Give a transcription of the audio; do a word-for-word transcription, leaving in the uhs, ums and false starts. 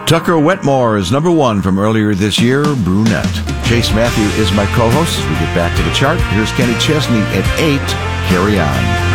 Tucker Wetmore is number one from earlier this year, Brunette. Chase Matthew is my co-host. As we get back to the chart, here's Kenny Chesney at eight, Carry On.